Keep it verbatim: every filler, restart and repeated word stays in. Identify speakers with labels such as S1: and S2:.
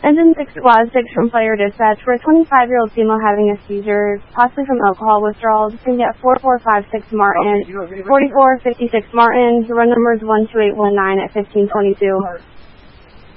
S1: Engine six Squad six from Fire Dispatch for a twenty-five-year-old female having a seizure, possibly from alcohol withdrawal. Just going to get four four five six Martin, forty-four fifty-six Martin. The run number is one two eight one nine at fifteen twenty-two.